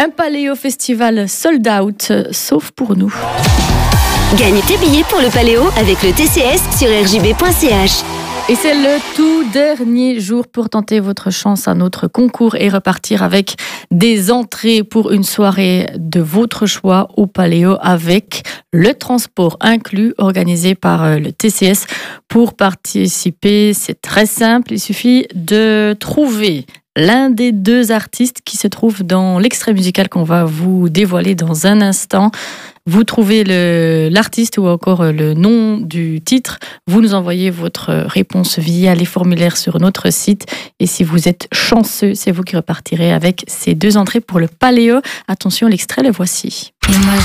Un Paléo Festival sold out, sauf pour nous. Gagne tes billets pour le Paléo avec le TCS sur rjb.ch. Et c'est le tout dernier jour pour tenter votre chance à notre concours et repartir avec des entrées pour une soirée de votre choix au Paléo avec le transport inclus organisé par le TCS. Pour participer, c'est très simple, il suffit de trouver l'un des deux artistes qui se trouve dans l'extrait musical qu'on va vous dévoiler dans un instant. Vous trouvez l'artiste ou encore le nom du titre. Vous nous envoyez votre réponse via les formulaires sur notre site. Et si vous êtes chanceux, c'est vous qui repartirez avec ces deux entrées pour le Paléo. Attention, l'extrait, le voici. Imagine